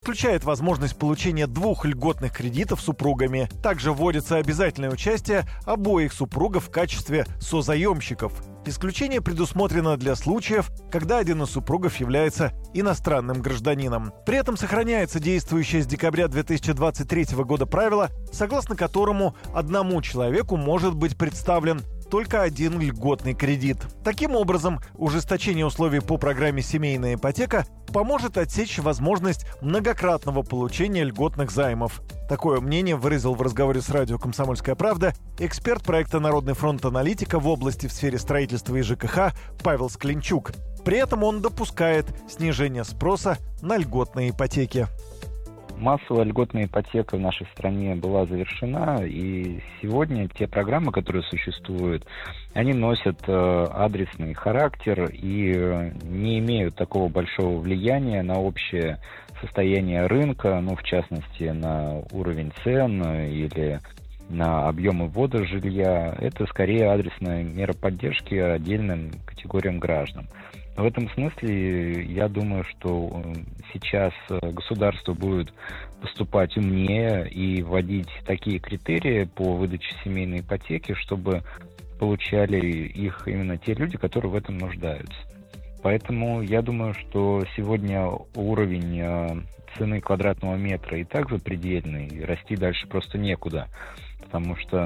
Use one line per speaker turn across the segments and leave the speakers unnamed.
исключает возможность получения 2 льготных кредитов супругами. Также вводится обязательное участие обоих супругов в качестве созаемщиков. Исключение предусмотрено для случаев, когда один из супругов является иностранным гражданином. При этом сохраняется действующее с декабря 2023 года правило, согласно которому одному человеку может быть представлен только один льготный кредит. Таким образом, ужесточение условий по программе «Семейная ипотека» поможет отсечь возможность многократного получения льготных займов. Такое мнение выразил в разговоре с радио «Комсомольская правда» эксперт проекта «Народный фронт аналитика» в области в сфере строительства и ЖКХ Павел Скленчук. При этом он допускает снижение спроса на льготные ипотеки.
Массовая льготная ипотека в нашей стране была завершена, и сегодня те программы, которые существуют, они носят адресный характер и не имеют такого большого влияния на общее состояние рынка, в частности, на уровень цен или на объемы ввода жилья. Это скорее адресная мера поддержки отдельным категориям граждан. В этом смысле я думаю, что сейчас государство будет поступать умнее и вводить такие критерии по выдаче семейной ипотеки, чтобы получали их именно те люди, которые в этом нуждаются. Поэтому я думаю, что сегодня уровень цены квадратного метра и так запредельный, и расти дальше просто некуда, потому что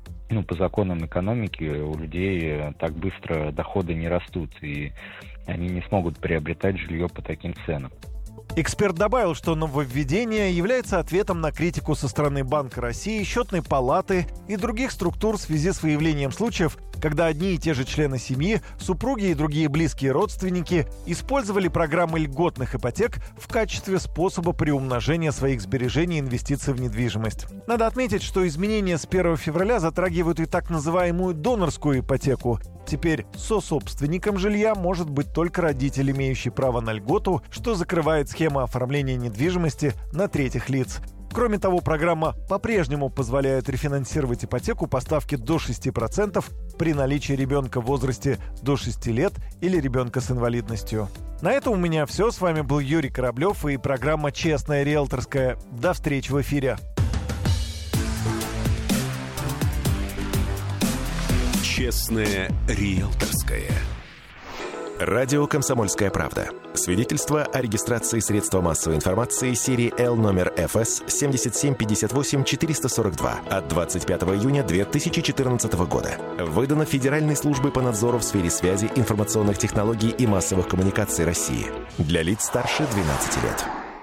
по законам экономики у людей так быстро доходы не растут, и они не смогут приобретать жилье по таким ценам.
Эксперт добавил, что нововведение является ответом на критику со стороны Банка России, Счетной палаты и других структур в связи с выявлением случаев, когда одни и те же члены семьи, супруги и другие близкие родственники использовали программы льготных ипотек в качестве способа приумножения своих сбережений и инвестиций в недвижимость. Надо отметить, что изменения с 1 февраля затрагивают и так называемую донорскую ипотеку. Теперь сособственником жилья может быть только родитель, имеющий право на льготу, что закрывает схему оформления недвижимости на третьих лиц. Кроме того, программа по-прежнему позволяет рефинансировать ипотеку по ставке до 6% при наличии ребенка в возрасте до 6 лет или ребенка с инвалидностью. На этом у меня все. С вами был Юрий Кораблев и программа «Честная риэлторская». До встречи в эфире.
Честное риэлторское. Радио «Комсомольская правда». Свидетельство о регистрации средства массовой информации серии L номер ФС 7758-442 от 25 июня 2014 года. Выдано Федеральной службой по надзору в сфере связи, информационных технологий и массовых коммуникаций России. Для лиц старше 12 лет.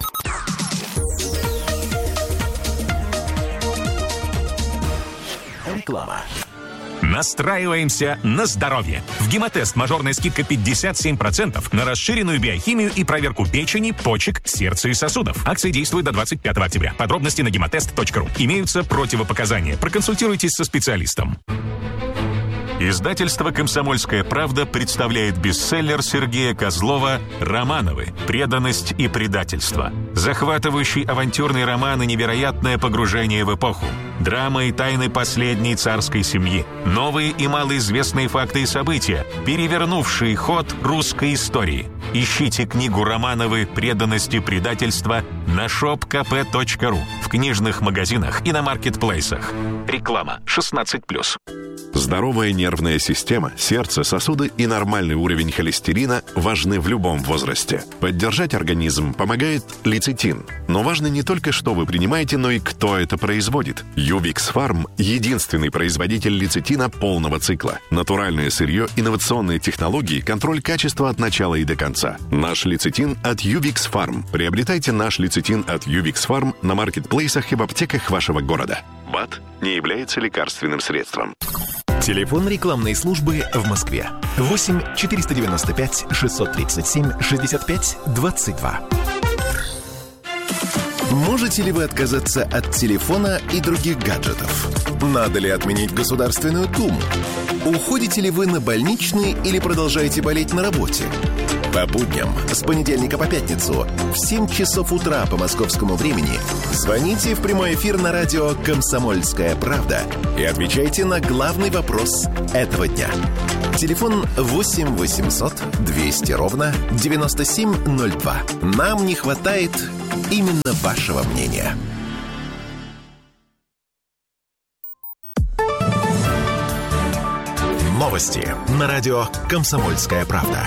Реклама.
Настраиваемся на здоровье. В Гемотест мажорная скидка 57% на расширенную биохимию и проверку печени, почек, сердца и сосудов. Акция действует до 25 октября. Подробности на gematest.ru. Имеются противопоказания. Проконсультируйтесь со специалистом. Издательство «Комсомольская правда» представляет бестселлер Сергея Козлова «Романовы. Преданность и предательство». Захватывающий авантюрный роман и невероятное погружение в эпоху. Драма и тайны последней царской семьи. Новые и малоизвестные факты и события, перевернувшие ход русской истории. Ищите книгу «Романовы. Преданность и предательство» на shopkp.ru, в книжных магазинах и на маркетплейсах. Реклама 16+.
Здоровая нервная система, сердце, сосуды и нормальный уровень холестерина важны в любом возрасте. Поддержать организм помогает лецитин. Но важно не только, что вы принимаете, но и кто это производит. Ювикс Фарм – единственный производитель лецитина полного цикла. Натуральное сырье, инновационные технологии, контроль качества от начала и до конца. Наш лецитин от Ювикс Фарм. Приобретайте наш лецитин от Ювикс Фарм на маркетплейсах и в аптеках вашего города. БАД не является лекарственным средством.
Телефон рекламной службы в Москве. 8 495 637 65 22. Можете ли вы отказаться от телефона и других гаджетов? Надо ли отменить Государственную Думу? Уходите ли вы на больничный или продолжаете болеть на работе? По будням с понедельника по пятницу в 7 часов утра по московскому времени звоните в прямой эфир на радио «Комсомольская правда» и отвечайте на главный вопрос этого дня. Телефон 8 800 200 ровно 9702. Нам не хватает именно вашего мнения. Новости на радио «Комсомольская правда».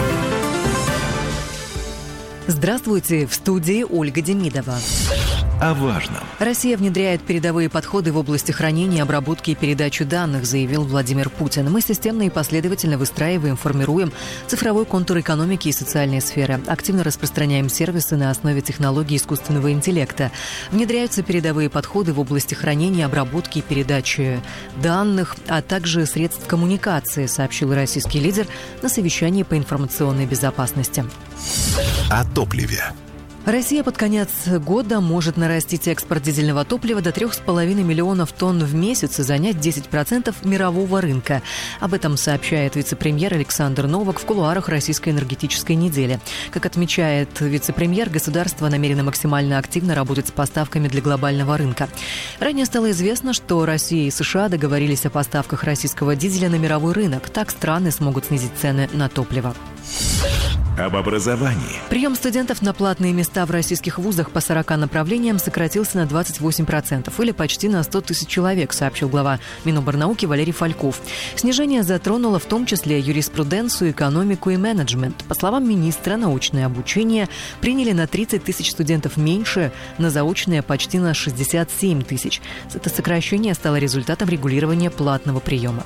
Здравствуйте, в студии Ольга Демидова.
О важном.
Россия внедряет передовые подходы в области хранения, обработки и передачи данных, заявил Владимир Путин. Мы системно и последовательно выстраиваем, формируем цифровой контур экономики и социальной сферы. Активно распространяем сервисы на основе технологий искусственного интеллекта. Внедряются передовые подходы в области хранения, обработки и передачи данных, а также средств коммуникации, сообщил российский лидер на совещании по информационной безопасности.
О топливе.
Россия под конец года может нарастить экспорт дизельного топлива до 3,5 миллионов тонн в месяц и занять 10% мирового рынка. Об этом сообщает вице-премьер Александр Новак в кулуарах российской энергетической недели. Как отмечает вице-премьер, государство намерено максимально активно работать с поставками для глобального рынка. Ранее стало известно, что Россия и США договорились о поставках российского дизеля на мировой рынок. Так страны смогут снизить цены на топливо.
Об образовании.
Прием студентов на платные места в российских вузах по 40 направлениям сократился на 28%, или почти на 100 тысяч человек, сообщил глава Миноборнауки Валерий Фальков. Снижение затронуло в том числе юриспруденцию, экономику и менеджмент. По словам министра, научное обучение приняли на 30 тысяч студентов меньше, на заочное почти на 67 тысяч. Это сокращение стало результатом регулирования платного приема.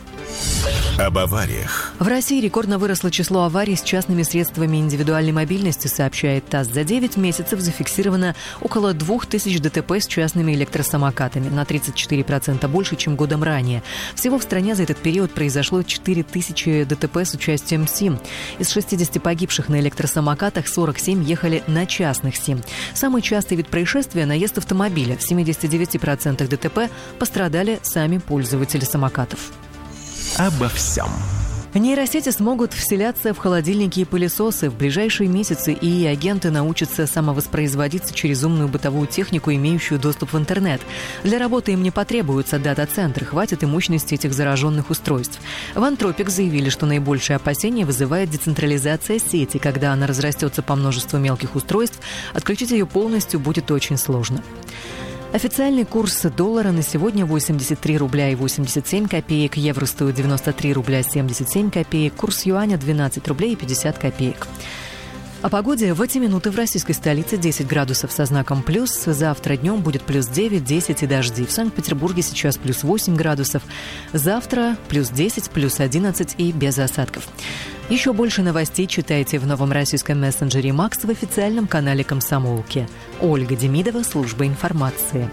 Об авариях.
В России рекордно выросло число аварий с частными средствами индивидуальной мобильности, сообщает ТАСС. За 9 месяцев зафиксировано около 2000 ДТП с частными электросамокатами, на 34% больше, чем годом ранее. Всего в стране за этот период произошло 4000 ДТП с участием СИМ. Из 60 погибших на электросамокатах 47 ехали на частных СИМ. Самый частый вид происшествия – наезд автомобиля. В 79% ДТП пострадали сами пользователи самокатов.
Обо всем.
Нейросети смогут вселяться в холодильники и пылесосы. В ближайшие месяцы ИИ-агенты научатся самовоспроизводиться через умную бытовую технику, имеющую доступ в интернет. Для работы им не потребуются дата-центры, хватит и мощности этих зараженных устройств. В Антропик заявили, что наибольшее опасение вызывает децентрализация сети. Когда она разрастется по множеству мелких устройств, отключить ее полностью будет очень сложно. Официальный курс доллара на сегодня 83 рубля и 87 копеек, евро стоит 93 рубля 77 копеек, курс юаня 12 рублей и 50 копеек. О погоде в эти минуты в российской столице 10 градусов со знаком плюс. Завтра днем будет плюс 9, 10 и дожди. В Санкт-Петербурге сейчас плюс 8 градусов. Завтра плюс 10, плюс 11 и без осадков. Еще больше новостей читайте в новом российском мессенджере «Макс» в официальном канале «Комсомолки». Ольга Демидова, служба информации.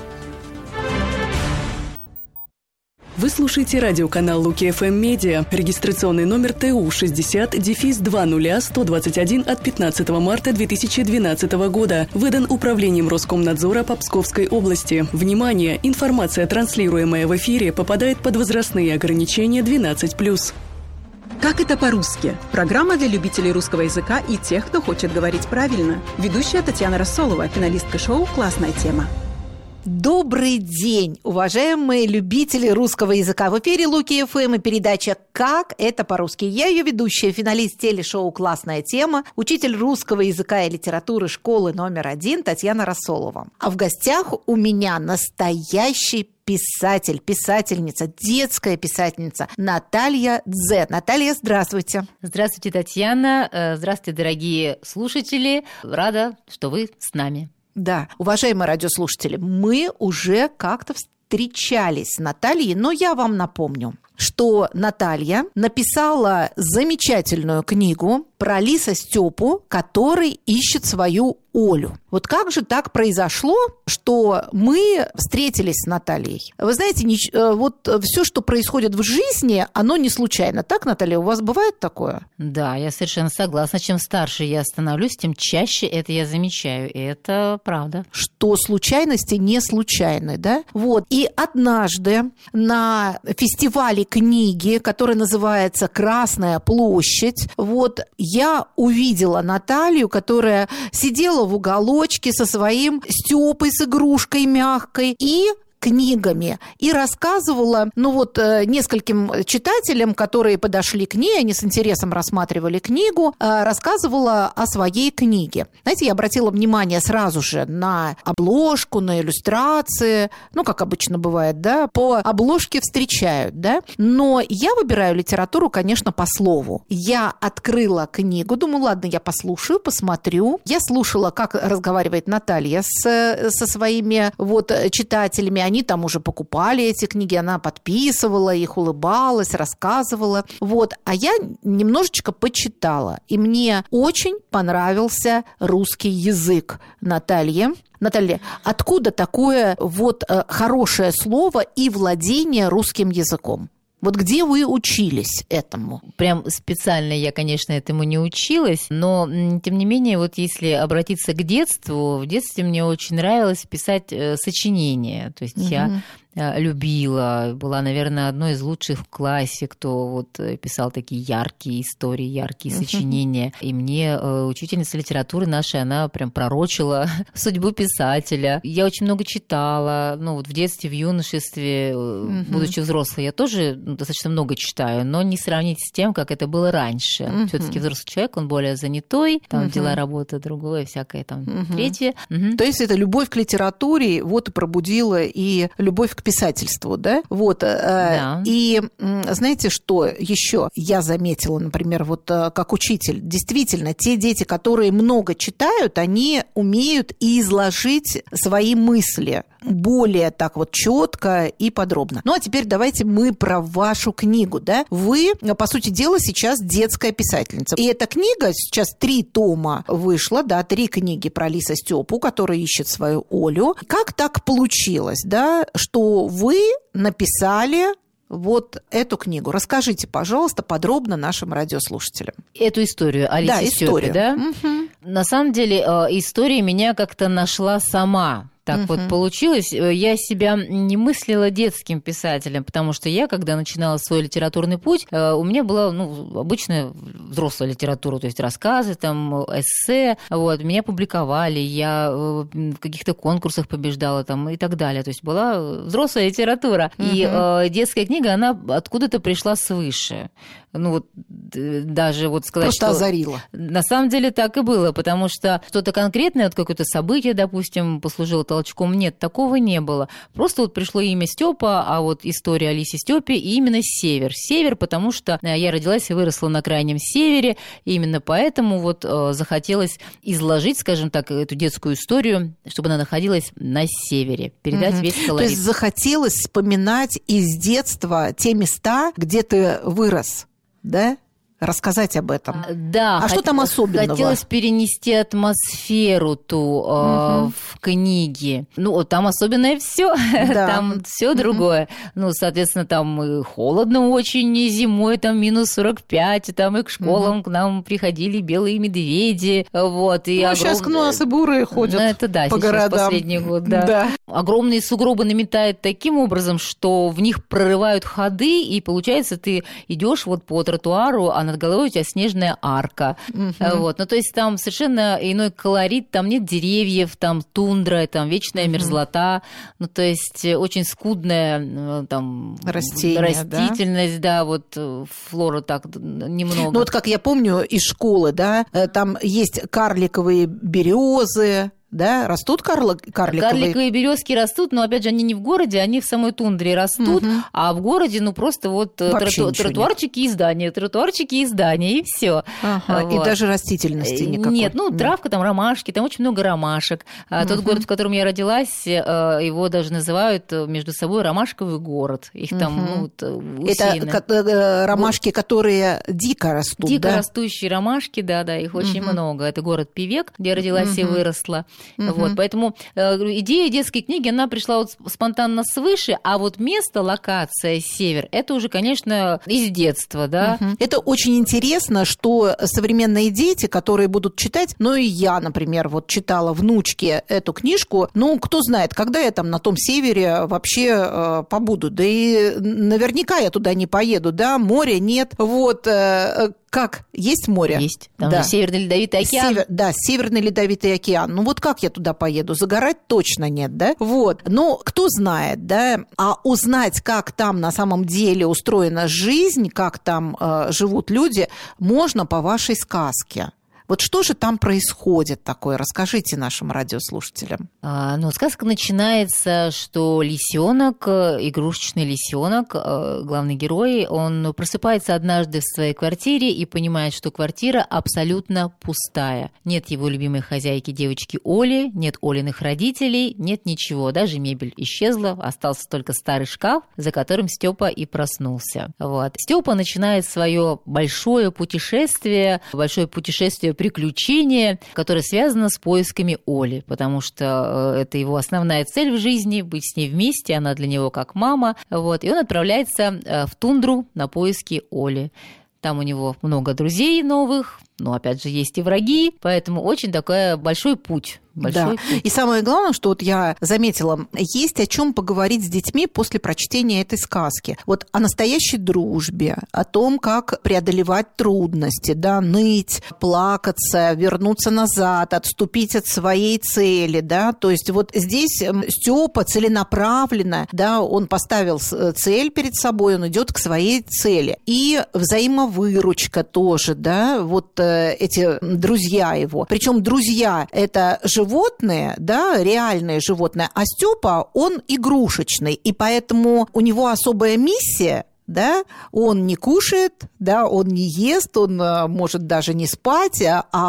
Вы слушаете радиоканал Луки ФМ Медиа. Регистрационный номер ТУ 60-200121 от 15 марта 2012 года. Выдан Управлением Роскомнадзора по Псковской области. Внимание! Информация, транслируемая в эфире, попадает под возрастные ограничения 12+.
Как это по-русски? Программа для любителей русского языка и тех, кто хочет говорить правильно. Ведущая Татьяна Рассолова, финалистка шоу «Классная тема».
Добрый день, уважаемые любители русского языка. В эфире Луки ФМ и передача «Как это по-русски». Я ее ведущая, финалист телешоу «Классная тема», учитель русского языка и литературы школы номер 1 Татьяна Рассолова. А в гостях у меня настоящий писатель, писательница, детская писательница Наталья Дзе. Наталья, здравствуйте.
Здравствуйте, Татьяна. Здравствуйте, дорогие слушатели. Рада, что вы с нами.
Да, уважаемые радиослушатели, мы уже как-то встречались с Натальей, но я вам напомню, что Наталья написала замечательную книгу про лиса Степу, который ищет свою Олю. Вот как же так произошло, что мы встретились с Натальей? Вы знаете, вот все, что происходит в жизни, оно не случайно. Так, Наталья, у вас бывает такое?
Да, я совершенно согласна. Чем старше я становлюсь, тем чаще это я замечаю. И это правда.
Что случайности не случайны, да? Вот. И однажды на фестивале книги, который называется «Красная площадь», вот я увидела Наталью, которая сидела в уголочке со своим Стёпой с игрушкой мягкой и к книгами и рассказывала, нескольким читателям, которые подошли к ней, они с интересом рассматривали книгу, рассказывала о своей книге. Знаете, я обратила внимание сразу же на обложку, на иллюстрации, как обычно бывает, да, по обложке встречают, да, но я выбираю литературу, конечно, по слову. Я открыла книгу, думаю, ладно, я послушаю, посмотрю. Я слушала, как разговаривает Наталья со своими читателями, они там уже покупали эти книги, она подписывала их, улыбалась, рассказывала, а я немножечко почитала, и мне очень понравился русский язык Натальи. Наталья, откуда такое хорошее слово и владение русским языком? Где вы учились этому?
Прям специально я, конечно, этому не училась, но, тем не менее, если обратиться к детству, в детстве мне очень нравилось писать сочинения. То есть я любила, была, наверное, одной из лучших в классе, кто писал такие яркие истории, яркие сочинения. И мне учительница литературы наша, она прям пророчила судьбу писателя. Я очень много читала, в детстве, в юношестве, будучи взрослой, я тоже достаточно много читаю, но не сравнить с тем, как это было раньше. Все-таки взрослый человек, он более занятой, там дела, работа, другое, всякое там третье.
То есть это любовь к литературе и пробудила и любовь к писательству, да? Да. И знаете, что еще я заметила, например, как учитель? Действительно, те дети, которые много читают, они умеют изложить свои мысли более так четко и подробно. А теперь давайте мы про вашу книгу, да? Вы, по сути дела, сейчас детская писательница. И эта книга, сейчас 3 тома вышла, да, 3 книги про Лиса Стёпу, который ищет свою Олю. Как так получилось, да, что вы написали эту книгу? Расскажите, пожалуйста, подробно нашим радиослушателям.
Эту историю о Лисе Стёпе, да? Угу. На самом деле, история меня как-то нашла сама. Так получилось. Я себя не мыслила детским писателем, потому что я, когда начинала свой литературный путь, у меня была обычная взрослая литература, то есть рассказы, там, эссе. Меня публиковали, я в каких-то конкурсах побеждала там, и так далее. То есть была взрослая литература. И детская книга, она откуда-то пришла свыше. Даже сказать,
просто
что...
озарила.
На самом деле так и было, потому что что-то конкретное, какое-то событие, допустим, послужило толчком. Нет, такого не было. Просто пришло имя Стёпа, а история о Лисе Стёпе, и именно север. Север, потому что я родилась и выросла на крайнем севере, и именно поэтому захотелось изложить, скажем так, эту детскую историю, чтобы она находилась на севере, передать весь колорит.
То есть захотелось вспоминать из детства те места, где ты вырос, да? Рассказать об этом.
Да.
Что там особенного?
Хотелось перенести атмосферу ту в книге. Там особенное все. Да. Там все другое. Соответственно, там и холодно очень, и зимой там минус 45, и там и к школам к нам приходили белые медведи. И
сейчас к нас и бурые ходят
это да,
по городам.
Последний год, да. Огромные сугробы наметают таким образом, что в них прорывают ходы, и получается, ты идешь по тротуару, а над головой у тебя снежная арка. То есть там совершенно иной колорит, там нет деревьев, там тундра, там вечная мерзлота, то есть очень скудная там растительность, да, флора так немного.
Как я помню из школы, да, там есть карликовые березы. Да, растут карликовые
березки растут, но опять же они не в городе, они в самой тундре растут, а в городе просто тротуарчики и здания, и все.
И даже растительности никакой.
Нет, травка, там ромашки, там очень много ромашек. Тот город, в котором я родилась, его даже называют между собой ромашковый город. Их там усеяно.
Это ромашки, которые дико растут,
дико растущие ромашки, да, их очень много. Это город Певек, где я родилась и выросла. Поэтому идея детской книги, она пришла спонтанно свыше, а место, локация, север, это уже, конечно, из детства, да.
Это очень интересно, что современные дети, которые будут читать, и я, например, читала внучке эту книжку, кто знает, когда я там на том севере вообще побуду, да и наверняка я туда не поеду, да, моря нет, как? Есть море?
Есть. Там же Северный Ледовитый океан.
Северный Ледовитый океан. Ну вот как я туда поеду? Загорать точно нет, да? Вот. Но кто знает, да? А узнать, как там на самом деле устроена жизнь, как там живут люди, можно по вашей сказке. Вот что же там происходит такое? Расскажите нашим радиослушателям.
Сказка начинается, что лисенок, игрушечный лисенок, главный герой, он просыпается однажды в своей квартире и понимает, что квартира абсолютно пустая. Нет его любимой хозяйки, девочки Оли, нет Олиных родителей, нет ничего. Даже мебель исчезла, остался только старый шкаф, за которым Степа и проснулся. Вот. Степа начинает свое большое путешествие приключение, которое связано с поисками Оли, потому что это его основная цель в жизни, быть с ней вместе, она для него как мама. Вот. И он отправляется в тундру на поиски Оли. Там у него много друзей новых, но опять же есть и враги, поэтому очень такой большой путь.
И самое главное, что вот я заметила, есть о чем поговорить с детьми после прочтения этой сказки. Вот о настоящей дружбе, о том, как преодолевать трудности, да, ныть, плакаться, вернуться назад, отступить от своей цели, да. То есть вот здесь Степа целенаправленно, да, он поставил цель перед собой, он идет к своей цели. И взаимовыручка тоже, да, вот эти друзья его. Причем друзья – это животные, да, реальные животные, а Степа, он игрушечный, и поэтому у него особая миссия, да, он не кушает, да, он не ест, он может даже не спать,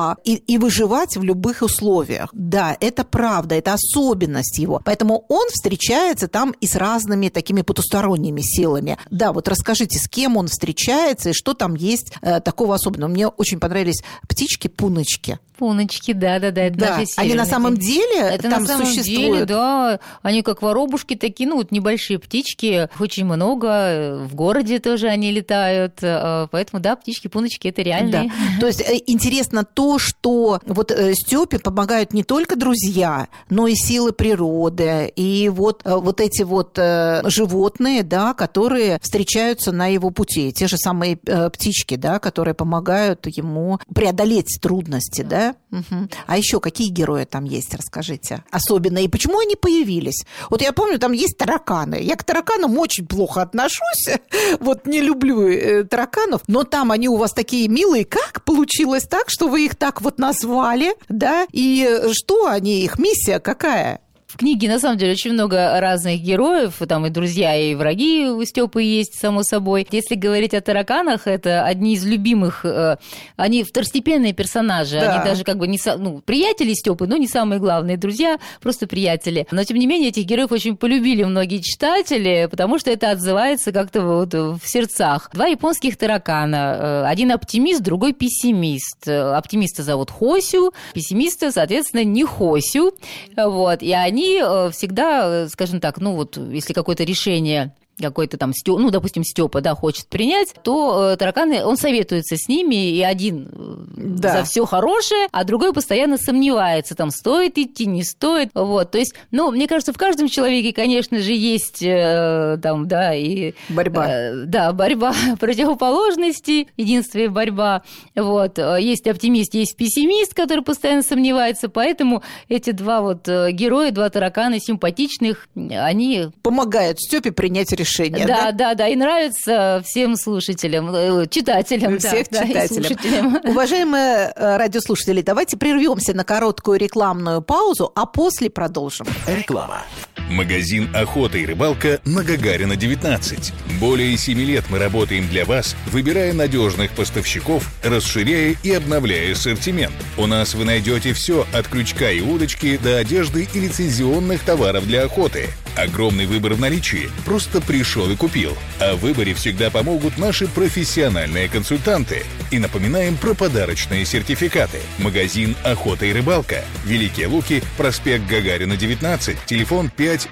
и выживать в любых условиях. Да, это правда, это особенность его. Поэтому он встречается там и с разными такими потусторонними силами. Да, вот расскажите, с кем он встречается и что там есть такого особенного. Мне очень понравились птички-пуночки.
Пуночки, да. Это
они на самом деле
это
там
на самом
существуют.
Деле, да, они как воробушки такие, вот небольшие птички, очень много, в городе тоже они летают, поэтому, да, птички-пуночки – это реальные.
Да. То есть интересно то, что вот Стёпе помогают не только друзья, но и силы природы, и вот эти вот животные, да, которые встречаются на его пути, те же самые птички, да, которые помогают ему преодолеть трудности, да. Угу. А еще какие герои там есть, расскажите. Особенно. И почему они появились? Вот я помню, там есть тараканы. Я к тараканам очень плохо отношусь. Вот не люблю тараканов. Но там они у вас такие милые. Как получилось так, что вы их так вот назвали? Да? И что они, их миссия какая?
В книге, на самом деле, очень много разных героев, там и друзья, и враги у Стёпы есть, само собой. Если говорить о тараканах, это одни из любимых, они второстепенные персонажи, да. Они даже как бы не приятели Стёпы, но не самые главные друзья, просто приятели. Но, тем не менее, этих героев очень полюбили многие читатели, потому что это отзывается как-то вот в сердцах. Два японских таракана, один оптимист, другой пессимист. Оптимиста зовут Хосю, пессимиста, соответственно, не Хосю. Вот, и они всегда, скажем так, если какое-то решение какой-то там, допустим, Стёпа, да, хочет принять, то тараканы, он советуется с ними, и один за все хорошее, а другой постоянно сомневается, там, стоит идти, не стоит, вот, то есть, мне кажется, в каждом человеке, конечно же, есть там, да, и...
Борьба.
Борьба противоположностей, единство и борьба, вот, есть оптимист, есть пессимист, который постоянно сомневается, поэтому эти два вот героя, два таракана симпатичных, они...
помогают Стёпе принять решение.
Да, и нравится всем слушателям, читателям.
Всех читателям. Уважаемые радиослушатели, давайте прервемся на короткую рекламную паузу, а после продолжим.
Реклама. Магазин «Охота и рыбалка» на Гагарина, 19. Более 7 лет мы работаем для вас, выбирая надежных поставщиков, расширяя и обновляя ассортимент. У нас вы найдете все от крючка и удочки до одежды и лицензионных товаров для охоты. Огромный выбор в наличии. Просто пришел и купил. А в выборе всегда помогут наши профессиональные консультанты. И напоминаем про подарочные сертификаты. Магазин «Охота и рыбалка». Великие Луки, проспект Гагарина, 19. Телефон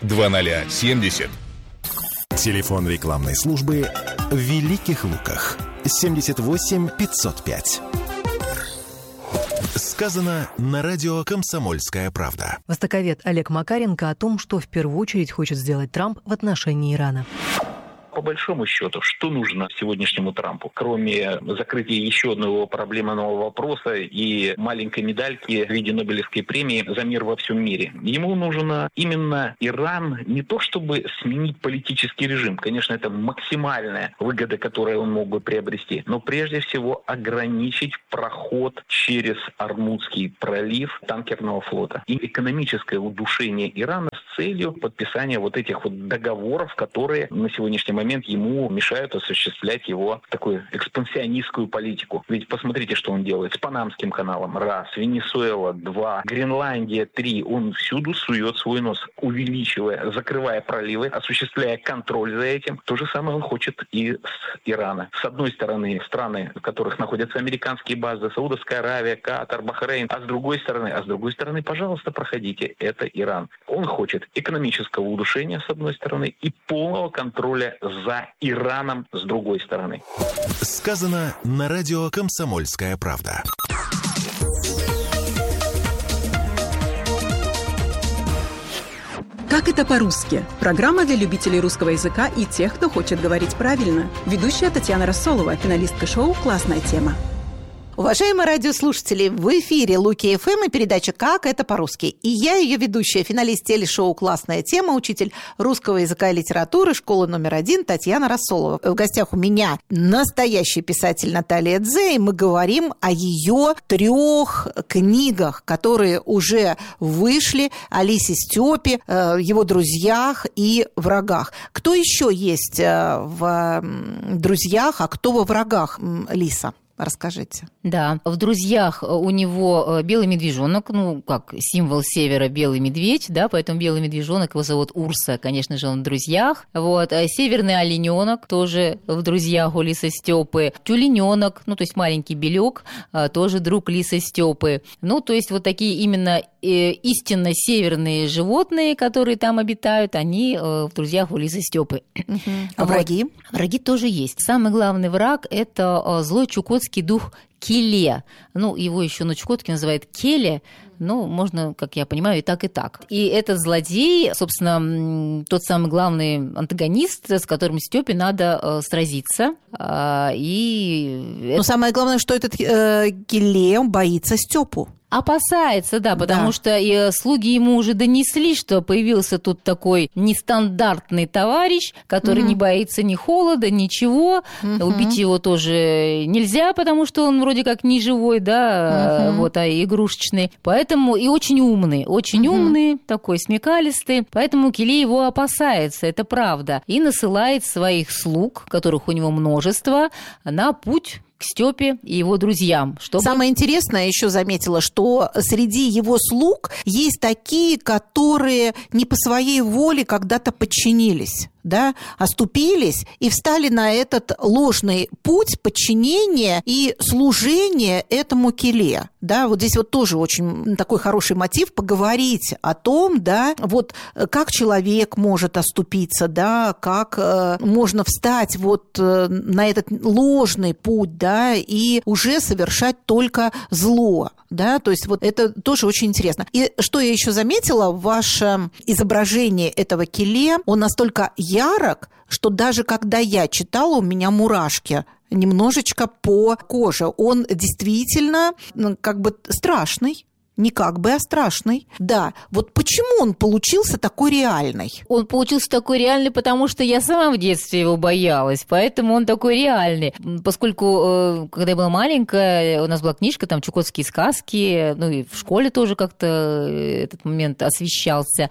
52070.
Телефон рекламной службы в Великих Луках. 78 505. Сказано на радио «Комсомольская правда».
Востоковед Олег Макаренко о том, что в первую очередь хочет сделать Трамп в отношении Ирана.
по большому счету, что нужно сегодняшнему Трампу, кроме закрытия еще одного проблемного вопроса и маленькой медальки в виде Нобелевской премии за мир во всем мире? Ему нужно именно Иран не то чтобы сменить политический режим, конечно, это максимальная выгода, которую он мог бы приобрести, но прежде всего ограничить проход через Ормузский пролив танкерного флота и экономическое удушение Ирана с целью подписания вот этих вот договоров, которые на сегодняшний момент ему мешают осуществлять его такую экспансионистскую политику. Ведь посмотрите, что он делает с Панамским каналом, раз, Венесуэла, два, Гренландия, три. Он всюду сует свой нос, увеличивая, закрывая проливы, осуществляя контроль за этим. То же самое он хочет и с Ирана. С одной стороны, страны, в которых находятся американские базы, Саудовская Аравия, Катар, Бахрейн, а с другой стороны, пожалуйста, проходите, это Иран. Он хочет экономического удушения, с одной стороны, и полного контроля за Ираном, с другой стороны.
Сказано на радио «Комсомольская правда».
«Как это по-русски» – программа для любителей русского языка и тех, кто хочет говорить правильно. Ведущая Татьяна Рассолова, финалистка шоу «Классная тема».
Уважаемые радиослушатели, в эфире Луки ФМ и передача «Как это по-русски». И я, ее ведущая, финалист телешоу «Классная тема», учитель русского языка и литературы, школы номер 1 Татьяна Рассолова. В гостях у меня настоящий писатель Наталья Дзе, и мы говорим о ее 3 книгах, которые уже вышли: о Лисе Степе, его друзьях и врагах. Кто еще есть в друзьях, а кто во врагах, Лиса? Расскажите.
Да, в «Друзьях» у него белый медвежонок, как символ севера белый медведь, да, поэтому белый медвежонок, его зовут Урса, конечно же, он в «Друзьях». Вот, северный олененок тоже в «Друзьях» у Лисы Степы. Тюлененок, то есть маленький белек, тоже друг Лисы Степы. То есть вот такие именно истинно северные животные, которые там обитают, они в «Друзьях» у Лисы Степы.
А враги?
Враги тоже есть. Самый главный враг – это злой чукотский дух Келе. Его еще на чукотке называют Келе, можно, как я понимаю, и так, и так. И этот злодей, собственно, тот самый главный антагонист, с которым Степе надо сразиться. Но
самое главное, что этот Келе боится Степу.
Опасается, да, потому что и слуги ему уже донесли, что появился тут такой нестандартный товарищ, который не боится ни холода, ничего. Убить его тоже нельзя, потому что он вроде как не живой, да, а игрушечный. Поэтому и очень умный, такой смекалистый. Поэтому Келе его опасается, это правда. И насылает своих слуг, которых у него множество, на путь к Степе и его друзьям.
Самое интересное, еще заметила, что среди его слуг есть такие, которые не по своей воле когда-то подчинились, оступились и встали на этот ложный путь подчинения и служения этому Келе. Вот здесь вот тоже очень такой хороший мотив поговорить о том, как человек может оступиться, как можно встать на этот ложный путь, и уже совершать только зло. То есть это тоже очень интересно. И что я еще заметила, ваше изображение этого Келе, он настолько ярок, что даже когда я читала, у меня мурашки немножечко по коже. Он действительно страшный. Не как бы, а страшный. Да, почему он получился такой реальный?
Он получился такой реальный, потому что я сама в детстве его боялась, поэтому он такой реальный. Поскольку, когда я была маленькая, у нас была книжка, там, «Чукотские сказки», и в школе тоже как-то этот момент освещался,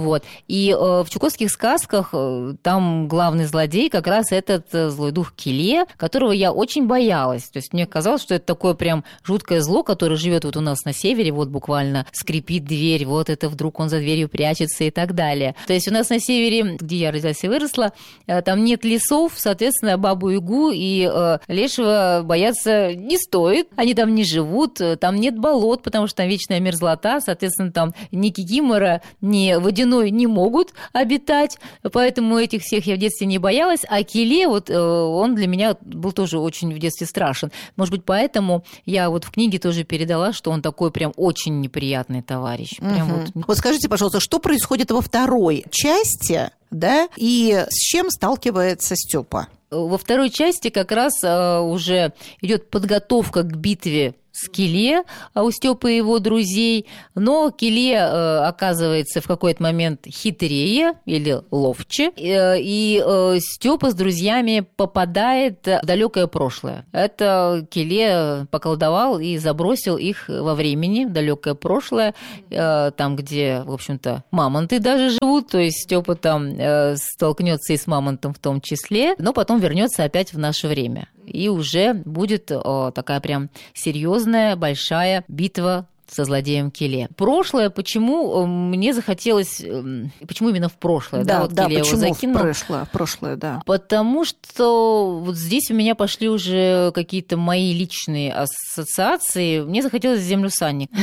И в «Чукотских сказках» там главный злодей как раз этот злой дух Келе, которого я очень боялась. То есть мне казалось, что это такое прям жуткое зло, которое живет у нас на севере, буквально скрипит дверь, это вдруг он за дверью прячется и так далее. То есть у нас на севере, где я родилась и выросла, там нет лесов, соответственно, Бабу-Ягу и Лешего бояться не стоит. Они там не живут, там нет болот, потому что там вечная мерзлота, соответственно, там ни кикимора, ни водяной не могут обитать, поэтому этих всех я в детстве не боялась, а Келе, он для меня был тоже очень в детстве страшен. Может быть, поэтому я в книге тоже передала, что он такой прям очень неприятный товарищ. Прям
скажите, пожалуйста, что происходит во второй части, да? И с чем сталкивается Степа?
Во второй части как раз уже идет подготовка к битве с Келе у Стёпы и его друзей, но Келе оказывается в какой-то момент хитрее или ловче, и Стёпа с друзьями попадает в далекое прошлое. Это Келе поколдовал и забросил их во времени в далекое прошлое, там, где, в общем-то, мамонты даже живут, то есть Стёпа там столкнется и с мамонтом в том числе, но потом вернется опять в наше время. И уже будет такая прям серьезная большая битва со злодеем Келе. Прошлое, почему мне захотелось... Почему именно в прошлое?
Да,
вот
да,
Келе
почему
его закинул?
в прошлое, да.
Потому что вот здесь у меня пошли уже какие-то мои личные ассоциации. Мне захотелось землю Санника.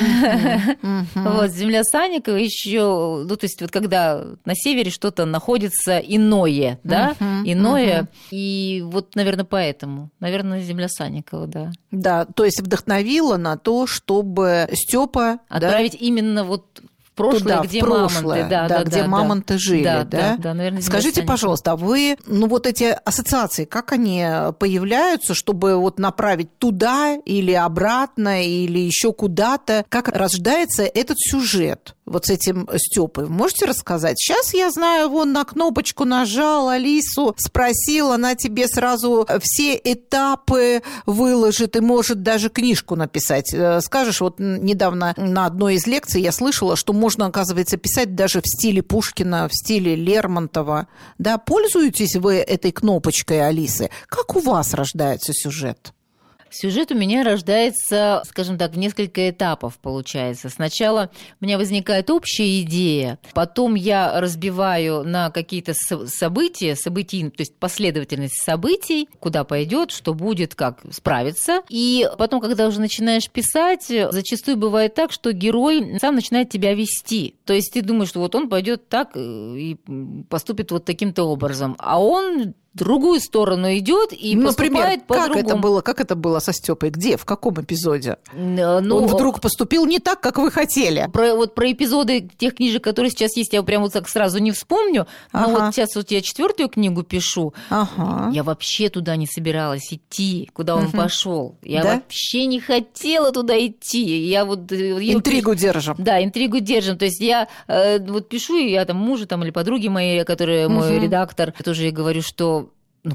Вот, земля Санника еще... Ну, то есть вот когда на севере что-то находится иное, да? Иное. И вот, наверное, поэтому. Наверное, земля Санникова, да.
Да, то есть вдохновила на то, чтобы Степа
отправить именно вот в прошлое,
туда,
где
в прошлое,
мамонты,
где мамонты жили, да?
Наверное,
скажите, пожалуйста, а вы, вот эти ассоциации, как они появляются, чтобы вот направить туда или обратно, или еще куда-то? Как рождается этот сюжет? Вот с этим Стёпой. Можете рассказать? Сейчас я знаю, вон на кнопочку нажал, Алису спросил, она тебе сразу все этапы выложит и может даже книжку написать. Скажешь, вот недавно на одной из лекций я слышала, что можно, оказывается, писать даже в стиле Пушкина, в стиле Лермонтова. Да, пользуетесь вы этой кнопочкой, Алисы? Как у вас рождается сюжет?
Сюжет у меня рождается, скажем так, в несколько этапов, получается. Сначала у меня возникает общая идея, потом я разбиваю на какие-то события, то есть последовательность событий, куда пойдет, что будет, как справиться. И потом, когда уже начинаешь писать, зачастую бывает так, что герой сам начинает тебя вести. То есть ты думаешь, что вот он пойдет так и поступит вот таким-то образом, а он в другую сторону идет и поступает по-другому.
Как это было со Стёпой? Где? В каком эпизоде? Он вдруг поступил не так, как вы хотели.
Про эпизоды тех книжек, которые сейчас есть, я прям вот так сразу не вспомню. Но вот сейчас вот я 4-ю книгу пишу. Я вообще туда не собиралась идти, куда он пошел. Я вообще не хотела туда идти. Я вот
интригу держим.
Да, интригу держим. То есть я вот пишу, и я там мужу там, или подруге моей, которая мой редактор, тоже ей говорю, что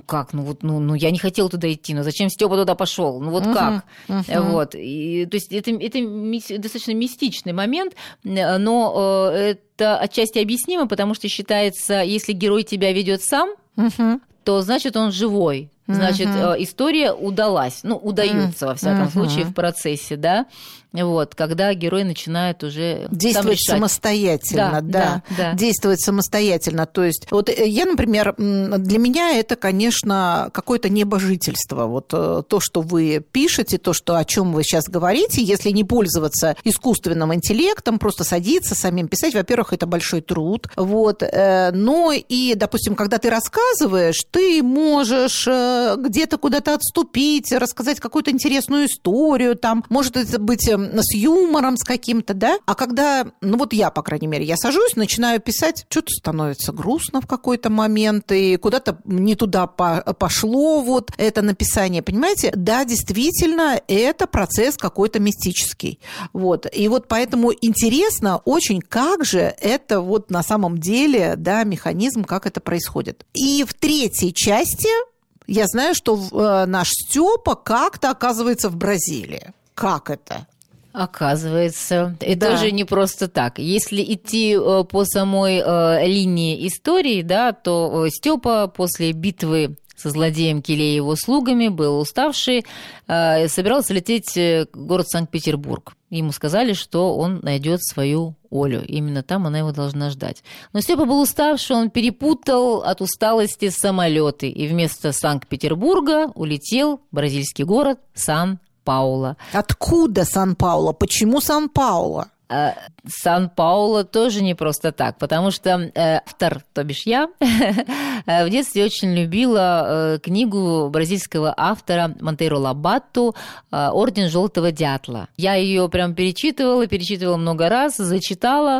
я не хотела туда идти, но зачем Стёпа туда пошел? Ну вот как? Вот. И, то есть это достаточно мистичный момент, но это отчасти объяснимо, потому что считается, если герой тебя ведет сам, то значит он живой. Значит, история удалась, удается, во всяком случае, в процессе, да, вот, когда герой начинает уже
действовать самостоятельно, да, действовать самостоятельно. То есть, вот я, например, для меня это, конечно, какое-то небожительство. Вот то, что вы пишете, о чем вы сейчас говорите, если не пользоваться искусственным интеллектом, просто садиться, самим писать, во-первых, это большой труд, вот, но и, допустим, когда ты рассказываешь, ты можешь где-то куда-то отступить, рассказать какую-то интересную историю, там, может это быть с юмором, с каким-то, да? А когда, вот я, по крайней мере, я сажусь, начинаю писать, что-то становится грустно в какой-то момент, и куда-то не туда пошло вот это написание, понимаете? Да, действительно, это процесс какой-то мистический. Вот. И вот поэтому интересно очень, как же это вот на самом деле, да, механизм, как это происходит. И в 3-й части я знаю, что наш Стёпа как-то оказывается в Бразилии. Как это?
Оказывается, это тоже не просто так. Если идти по самой линии истории, да, то Стёпа после битвы со злодеем Келе и его слугами был уставший, собирался лететь в город Санкт-Петербург. Ему сказали, что он найдет свою Олю. Именно там она его должна ждать. Но Стёпа был уставший, он перепутал от усталости самолеты и вместо Санкт-Петербурга улетел в бразильский город Сан-Пауло.
Откуда Сан-Пауло? Почему Сан-Пауло?
Сан-Паулу тоже не просто так, потому что автор, то бишь я, в детстве очень любила книгу бразильского автора Монтейро Лобатту «Орден желтого дятла». Я ее прям перечитывала много раз, зачитала,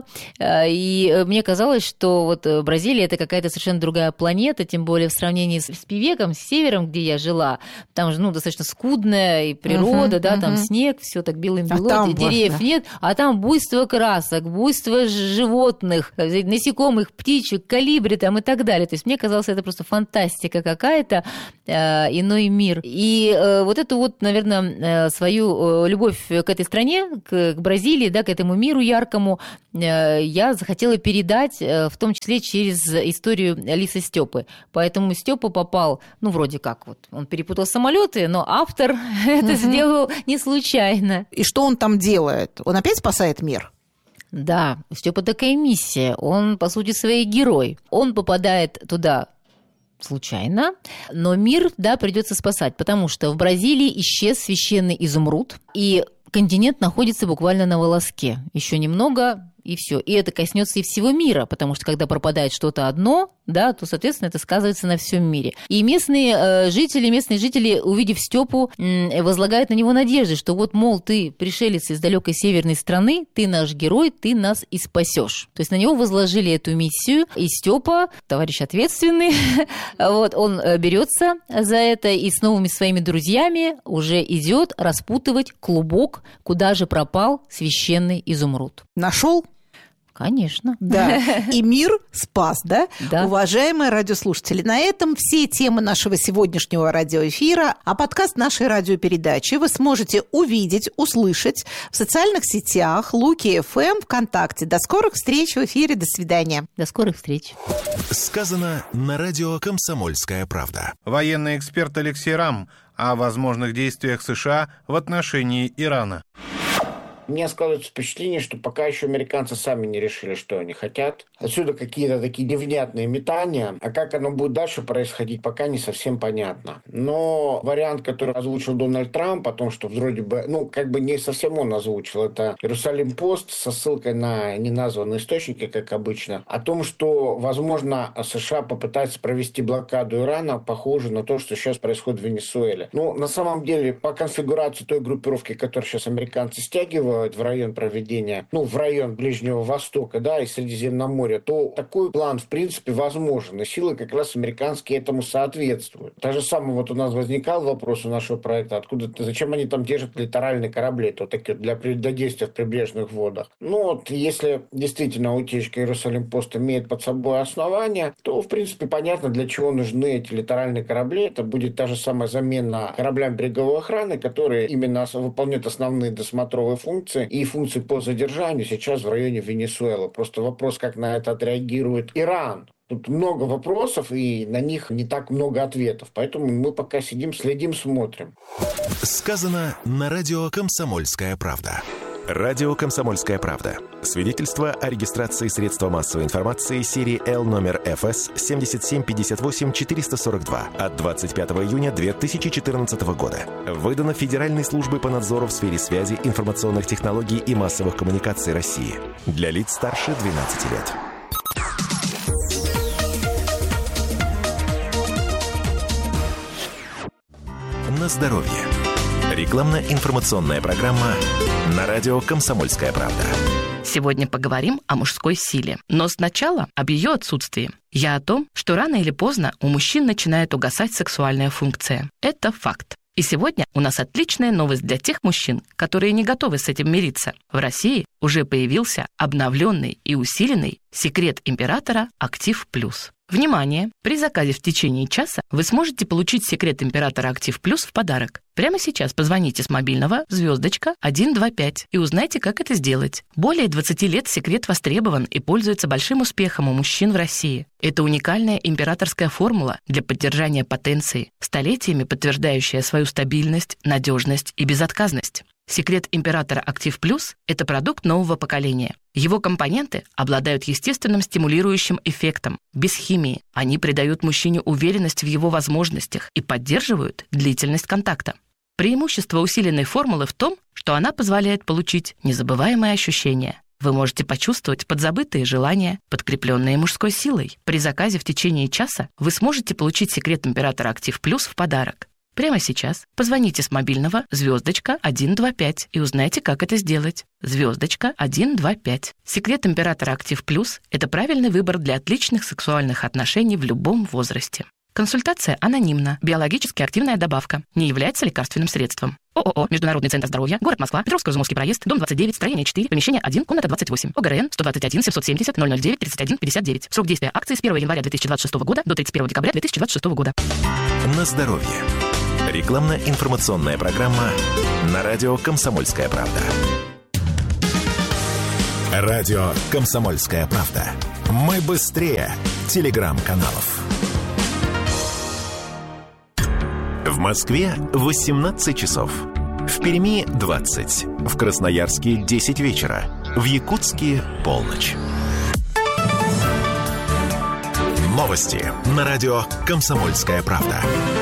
и мне казалось, что вот Бразилия – это какая-то совершенно другая планета, тем более в сравнении с Певеком, с севером, где я жила. Там же достаточно скудная и природа, там снег, все так белым-бело, деревьев нет, а там буйство красок, буйство животных, насекомых, птичек, колибри там и так далее. То есть мне казалось, это просто фантастика какая-то, иной мир. И вот эту вот, наверное, свою любовь к этой стране, к Бразилии, да, к этому миру яркому, я захотела передать, в том числе через историю Лисы Стёпы. Поэтому Стёпа попал, вроде как, вот он перепутал самолеты, но автор это сделал не случайно.
И что он там делает? Он опять спасает мир?
Да, у Стёпы такая миссия. Он, по сути, своей герой. Он попадает туда случайно, но мир, придется спасать, потому что в Бразилии исчез священный изумруд, и континент находится буквально на волоске. Еще немного, и все. И это коснется и всего мира, потому что когда пропадает что-то одно, то, соответственно, это сказывается на всем мире. И местные жители, увидев Стёпу, возлагают на него надежды, что вот, мол, ты пришелец из далекой северной страны, ты наш герой, ты нас и спасешь. То есть на него возложили эту миссию, и Стёпа, товарищ ответственный, он берется за это и с новыми своими друзьями уже идет распутывать клубок, куда же пропал священный изумруд.
Нашел?
Конечно.
Да. И мир спас, да?
Да.
Уважаемые радиослушатели, на этом все темы нашего сегодняшнего радиоэфира, а подкаст нашей радиопередачи вы сможете увидеть, услышать в социальных сетях Луки ФМ, ВКонтакте. До скорых встреч в эфире. До свидания.
До скорых встреч.
Сказано на радио «Комсомольская правда».
Военный эксперт Алексей Рам о возможных действиях США в отношении Ирана.
У меня складывается впечатление, что пока еще американцы сами не решили, что они хотят. Отсюда какие-то такие невнятные метания. А как оно будет дальше происходить, пока не совсем понятно. Но вариант, который озвучил Дональд Трамп, о том, что вроде бы, не совсем он озвучил, это Иерусалим-Пост со ссылкой на неназванные источники, как обычно, о том, что, возможно, США попытаются провести блокаду Ирана, похоже на то, что сейчас происходит в Венесуэле. На самом деле, по конфигурации той группировки, которую сейчас американцы стягивают в район проведения, в район Ближнего Востока, и Средиземноморья, то такой план, в принципе, возможен. И силы как раз американские этому соответствуют. Так же самое у нас возникал вопрос у нашего проекта, зачем они там держат литеральные корабли, такие для действия в прибрежных водах. Если действительно утечка Иерусалим-Пост имеет под собой основания, то, в принципе, понятно, для чего нужны эти литеральные корабли. Это будет та же самая замена кораблям береговой охраны, которые именно выполняют основные досмотровые функции и функции по задержанию сейчас в районе Венесуэлы. Просто вопрос, как на это отреагирует Иран. Тут много вопросов, и на них не так много ответов. Поэтому мы пока сидим, следим, смотрим.
Сказано на радио «Комсомольская правда». Радио «Комсомольская правда». Свидетельство о регистрации средства массовой информации серии L номер ФС 7758-442 от 25 июня 2014 года. Выдано Федеральной службой по надзору в сфере связи, информационных технологий и массовых коммуникаций России. Для лиц старше 12 лет. На здоровье. Рекламно-информационная программа на радио «Комсомольская правда».
Сегодня поговорим о мужской силе. Но сначала об ее отсутствии. Я о том, что рано или поздно у мужчин начинает угасать сексуальная функция. Это факт. И сегодня у нас отличная новость для тех мужчин, которые не готовы с этим мириться. В России уже появился обновленный и усиленный секрет императора «Актив Плюс». Внимание! При заказе в течение часа вы сможете получить секрет императора «Актив Плюс» в подарок. Прямо сейчас позвоните с мобильного *125 и узнайте, как это сделать. Более 20 лет секрет востребован и пользуется большим успехом у мужчин в России. Это уникальная императорская формула для поддержания потенции, столетиями подтверждающая свою стабильность, надежность и безотказность. Секрет императора «Актив Плюс» – это продукт нового поколения. Его компоненты обладают естественным стимулирующим эффектом, без химии. Они придают мужчине уверенность в его возможностях и поддерживают длительность контакта. Преимущество усиленной формулы в том, что она позволяет получить незабываемые ощущения. Вы можете почувствовать подзабытые желания, подкрепленные мужской силой. При заказе в течение часа вы сможете получить секрет императора Актив Плюс в подарок. Прямо сейчас позвоните с мобильного *125 и узнайте, как это сделать. *125. Секрет императора Актив Плюс – это правильный выбор для отличных сексуальных отношений в любом возрасте. Консультация анонимна. Биологически активная добавка. Не является лекарственным средством. ООО «Международный центр здоровья», город Москва, Петровско-Изумовский проезд, дом 29, строение 4, помещение 1, комната 28. ОГРН 121 770 009 31 59. Срок действия акции с 1 января 2026 года до 31 декабря 2026 года.
На здоровье. Рекламно-информационная программа на радио «Комсомольская правда». Радио «Комсомольская правда». Мы быстрее телеграм-каналов. В Москве 18 часов. В Перми 20. В Красноярске 10 вечера. В Якутске полночь. Новости на радио «Комсомольская правда».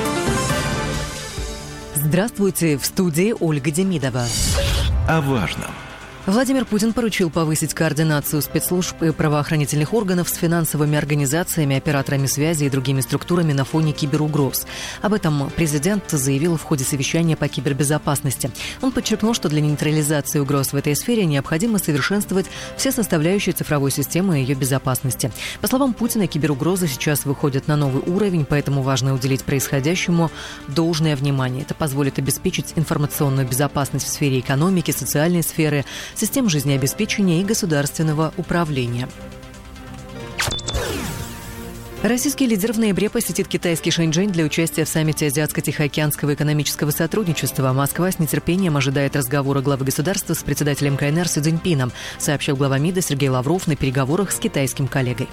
Здравствуйте, в студии Ольга Демидова.
О важном.
Владимир Путин поручил повысить координацию спецслужб и правоохранительных органов с финансовыми организациями, операторами связи и другими структурами на фоне киберугроз. Об этом президент заявил в ходе совещания по кибербезопасности. Он подчеркнул, что для нейтрализации угроз в этой сфере необходимо совершенствовать все составляющие цифровой системы и ее безопасности. По словам Путина, киберугрозы сейчас выходят на новый уровень, поэтому важно уделить происходящему должное внимание. Это позволит обеспечить информационную безопасность в сфере экономики, социальной сферы, систем жизнеобеспечения и государственного управления. Российский лидер в ноябре посетит китайский Шэньчжэнь для участия в саммите Азиатско-Тихоокеанского экономического сотрудничества. Москва с нетерпением ожидает разговора главы государства с председателем КНР Си Цзиньпином, сообщил глава МИДа Сергей Лавров на переговорах с китайским коллегой.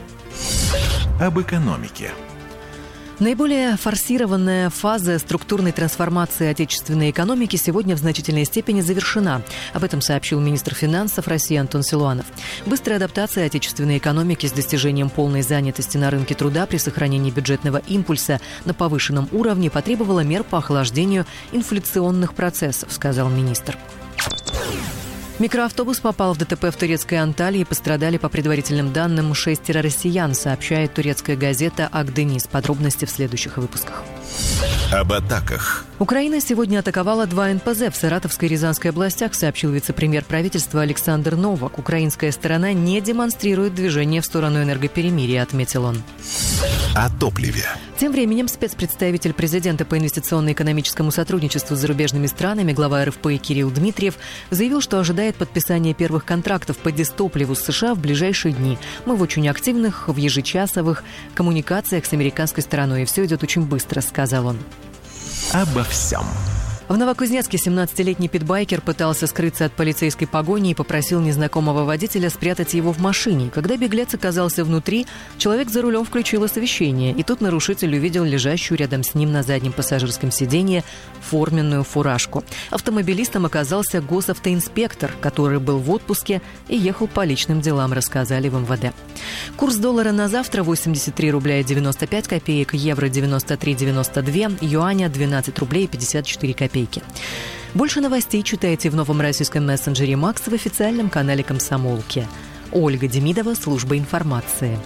Об экономике.
Наиболее форсированная фаза структурной трансформации отечественной экономики сегодня в значительной степени завершена. Об этом сообщил министр финансов России Антон Силуанов. Быстрая адаптация отечественной экономики с достижением полной занятости на рынке труда при сохранении бюджетного импульса на повышенном уровне потребовала мер по охлаждению инфляционных процессов, сказал министр. Микроавтобус попал в ДТП в турецкой Анталии. Пострадали, по предварительным данным, 6 россиян, сообщает турецкая газета «Ак-Денис». Подробности в следующих выпусках.
Об атаках.
Украина сегодня атаковала 2 НПЗ в Саратовской и Рязанской областях, сообщил вице-премьер правительства Александр Новак. Украинская сторона не демонстрирует движение в сторону энергоперемирия, отметил он.
О топливе.
Тем временем спецпредставитель президента по инвестиционно-экономическому сотрудничеству с зарубежными странами, глава РФП Кирилл Дмитриев, заявил, что ожидает подписания первых контрактов по дистопливу с США в ближайшие дни. Мы в очень активных, в ежечасовых коммуникациях с американской стороной, и все идет очень быстро, сказал он.
Обо всем.
В Новокузнецке 17-летний питбайкер пытался скрыться от полицейской погони и попросил незнакомого водителя спрятать его в машине. Когда беглец оказался внутри, человек за рулем включил освещение, и тут нарушитель увидел лежащую рядом с ним на заднем пассажирском сиденье форменную фуражку. Автомобилистом оказался госавтоинспектор, который был в отпуске и ехал по личным делам, рассказали в МВД. Курс доллара на завтра 83 рубля и 95 копеек, евро 93,92, юаня 12 рублей и 54 копейки. Больше новостей читайте в новом российском мессенджере «Макс» в официальном канале «Комсомолки». Ольга Демидова, служба информации.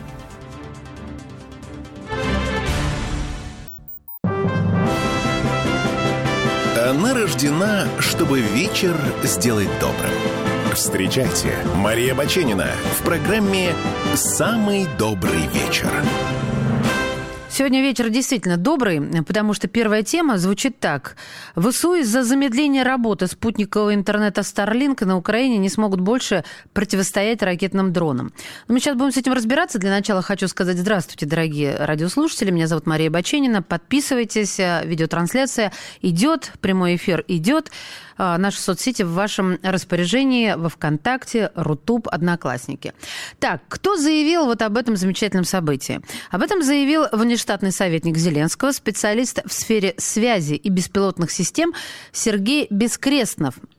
Она рождена, чтобы вечер сделать добрым. Встречайте, Мария Баченина в программе «Самый добрый вечер».
Сегодня вечер действительно добрый, потому что первая тема звучит так. ВСУ из-за замедления работы спутникового интернета Starlink на Украине не смогут больше противостоять ракетным дронам. Но мы сейчас будем с этим разбираться. Для начала хочу сказать здравствуйте, дорогие радиослушатели. Меня зовут Мария Баченина. Подписывайтесь. Видеотрансляция идет, прямой эфир идет. Наши соцсети в вашем распоряжении во ВКонтакте, Рутуб, Одноклассники. Так, кто заявил вот об этом замечательном событии? Об этом заявил внештатный советник Зеленского, специалист в сфере связи и беспилотных систем Сергей Бескрестнов.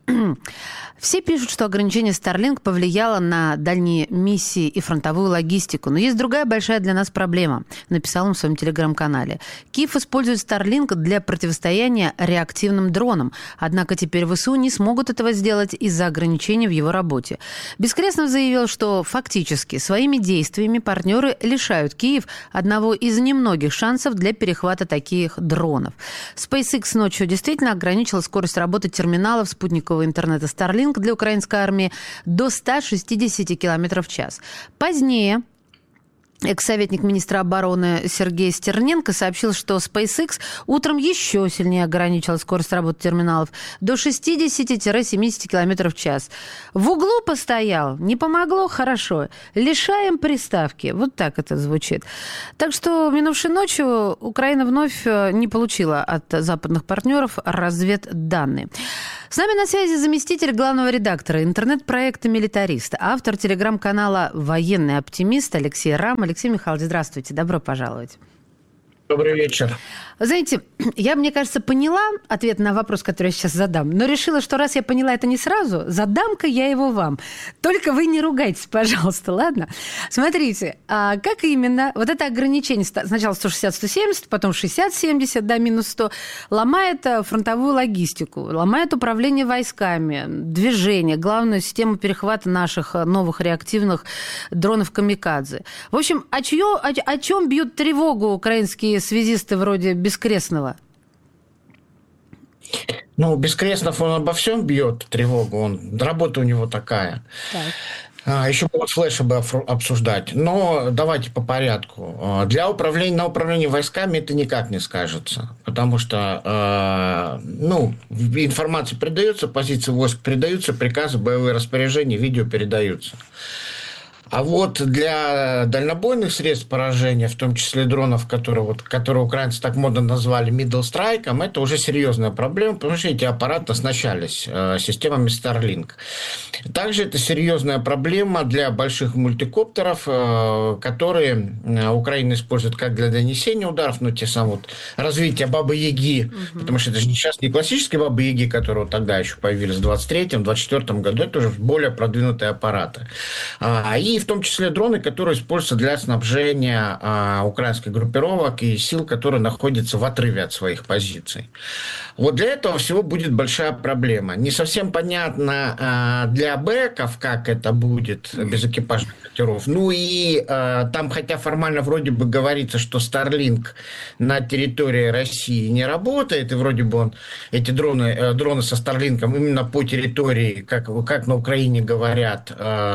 Все пишут, что ограничение Starlink повлияло на дальние миссии и фронтовую логистику. Но есть другая большая для нас проблема, написал он в своем телеграм-канале. Киев использует Starlink для противостояния реактивным дронам. Однако теперь ВСУ не смогут этого сделать из-за ограничений в его работе. Бескреснов заявил, что фактически своими действиями партнеры лишают Киев одного из немногих шансов для перехвата таких дронов. SpaceX ночью действительно ограничила скорость работы терминалов спутникового интернета Starlink для украинской армии до 160 км в час. Позднее экс-советник министра обороны Сергей Стерненко сообщил, что SpaceX утром еще сильнее ограничила скорость работы терминалов до 60-70 км в час. В углу постоял, не помогло, хорошо. Лишаем приставки. Вот так это звучит. Так что минувшей ночью Украина вновь не получила от западных партнеров разведданные. С нами на связи заместитель главного редактора интернет-проекта «Милитарист», автор телеграм-канала «Военный оптимист» Алексей Рам. Алексей Михайлович, здравствуйте, добро пожаловать.
Добрый вечер.
Знаете, я, мне кажется, поняла ответ на вопрос, который я сейчас задам, но решила, что раз я поняла это не сразу, задам-ка я его вам. Только вы не ругайтесь, пожалуйста, ладно? Смотрите, а как именно вот это ограничение, сначала 160-170, потом 60-70, да, минус 100, ломает фронтовую логистику, ломает управление войсками, движение, главную систему перехвата наших новых реактивных дронов «Камикадзе». В общем, о чем бьют тревогу украинские связисты вроде Бескрестного?
Бескреснов, он обо всем бьет тревогу, работа у него такая. Так. Еще будут флеши бы обсуждать. Но давайте по порядку. На управление войсками это никак не скажется. Потому что информация передается, позиции войск передаются, приказы, боевые распоряжения, видео передаются. А вот для дальнобойных средств поражения, в том числе дронов, которые украинцы так модно назвали middle strike, это уже серьезная проблема, потому что эти аппараты оснащались системами Starlink. Также это серьезная проблема для больших мультикоптеров, которые Украина использует как для донесения ударов, те самые развитие Бабы-Яги, потому что это же сейчас не классические Бабы-Яги, которые тогда еще появились в 23-24 году, это уже более продвинутые аппараты. И в том числе дроны, которые используются для снабжения украинских группировок и сил, которые находятся в отрыве от своих позиций. Вот для этого всего будет большая проблема. Не совсем понятно для бэков, как это будет без экипажных катеров. Там, хотя формально вроде бы говорится, что Starlink на территории России не работает, и вроде бы эти дроны со Starlink именно по территории, как на Украине говорят,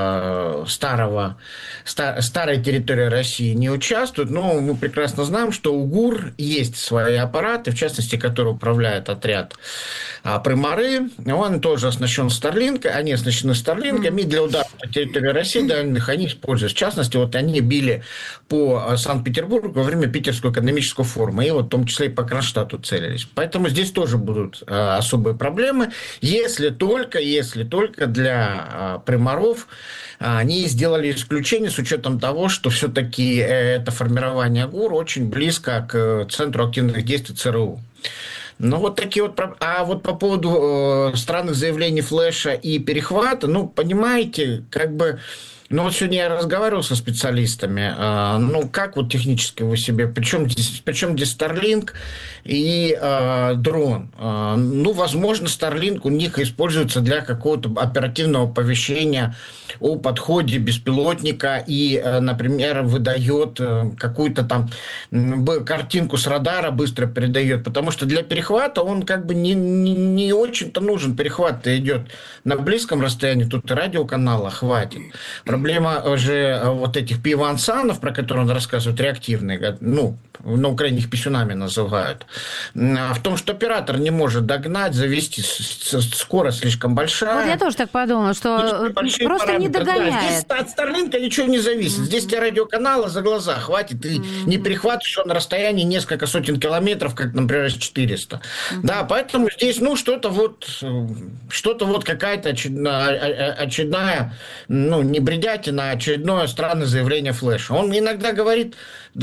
старой территории России не участвуют, но мы прекрасно знаем, что у ГУР есть свои аппараты, в частности, которые управляют отряд Приморы. Он тоже оснащен Starlink, они оснащены Starlink'ами для удара по территории России дальних они используют. В частности, они били по Санкт-Петербургу во время Питерского экономического форума, и в том числе и по Кронштадту целились. Поэтому здесь тоже будут особые проблемы, если только для Приморов они сделали исключение с учетом того, что все-таки это формирование ГУР очень близко к центру активных действий ЦРУ. Такие вот. А вот по поводу странных заявлений Флэша и перехвата, понимаете, сегодня я разговаривал со специалистами. Как технически вы себе... Причем здесь Starlink и дрон? Возможно, Starlink у них используется для какого-то оперативного оповещения о подходе беспилотника и, например, выдает какую-то там картинку с радара, быстро передает. Потому что для перехвата он не очень-то нужен. Перехват-то идет на близком расстоянии. Тут и радиоканала хватит. Проблема же этих P1-санов, про которые он рассказывает, реактивные, на Украине их писюнами называют, в том, что оператор не может догнать, завести, скорость слишком большая.
Вот я тоже так подумала, что просто не догоняет.
Да, здесь от Starlink ничего не зависит. Здесь тебе радиоканала за глаза хватит, и не перехватываешь его на расстоянии несколько сотен километров, как, например, S-400. Да, поэтому здесь, что-то какая-то очередная, не бредятина, а очередное странное заявление Флэша. Он иногда говорит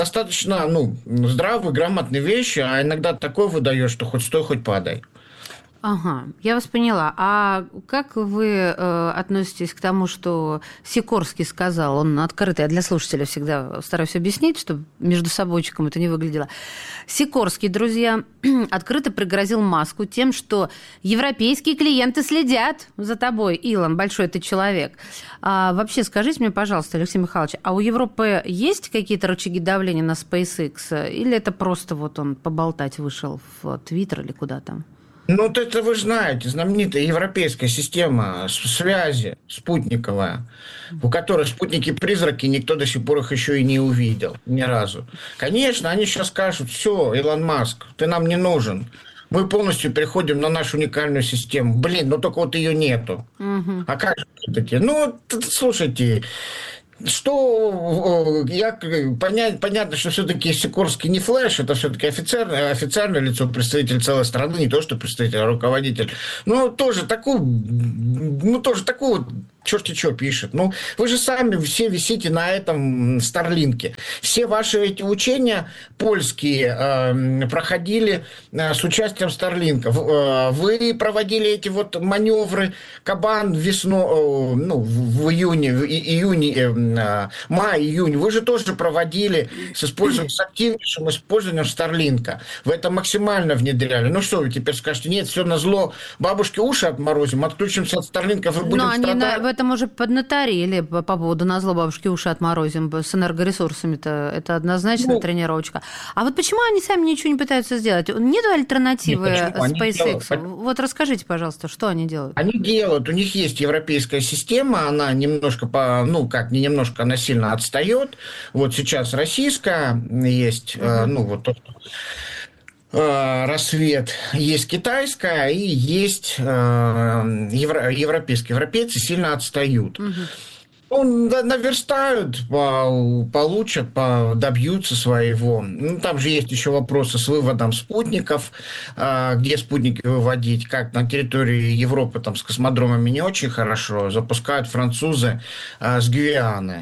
достаточно, здравые, грамотные вещи, а иногда такое выдает, что хоть стой, хоть падай.
Ага, я вас поняла. А как вы относитесь к тому, что Сикорский сказал, он открытый, я для слушателя всегда стараюсь объяснить, чтобы между собойчиком это не выглядело. Сикорский, друзья, открыто пригрозил Маску тем, что европейские клиенты следят за тобой, Илон, большой ты человек. А вообще, скажите мне, пожалуйста, Алексей Михайлович, а у Европы есть какие-то рычаги давления на SpaceX, или это просто вот он поболтать вышел в Твиттер или куда там?
Ну, вот это вы знаете, знаменитая европейская система связи спутниковая, у которой спутники-призраки, никто до сих пор их еще и не увидел ни разу. Конечно, они сейчас скажут: все, Илон Маск, ты нам не нужен. Мы полностью переходим на нашу уникальную систему. Блин, ну только вот ее нету. Угу. А как же это? Ну, слушайте... Что понятно, что все-таки Сикорский не Флэш, это все-таки официальное лицо, представитель целой страны, не то, что представитель, а руководитель. Но тоже такую черти что пишет. Ну, вы же сами все висите на этом Старлинке. Все ваши эти учения польские проходили с участием Старлинка. Вы проводили эти вот маневры Кабан весну, в мае-июне. Вы же тоже проводили с активнейшим использованием Старлинка. Вы это максимально внедряли. Ну что, вы теперь скажете: нет, все назло бабушке уши отморозим, отключимся от Старлинков и будем страдать.
В этом уже поднаторили по поводу назло бабушки уши отморозим с энергоресурсами-то. Это однозначно тренировочка. А вот почему они сами ничего не пытаются сделать? Нет альтернативы SpaceX? Вот расскажите, пожалуйста, что они делают?
Они делают. У них есть европейская система, она немножко она сильно отстает. Вот сейчас российская есть, Рассвет, есть китайская и есть европейская. Европейцы сильно отстают. Наверстают, получат, добьются своего. Ну, там же есть еще вопросы с выводом спутников, где спутники выводить, как на территории Европы там с космодромами не очень хорошо. Запускают французы с Гвианы